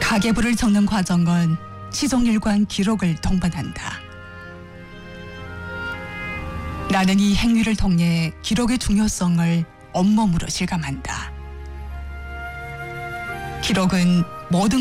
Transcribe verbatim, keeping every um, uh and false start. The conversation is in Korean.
가계부를 적는 과정은 시종일관 기록을 동반한다. 나는 이 행위를 통해 기록의 중요성을 온몸으로 실감한다. 기록은 모든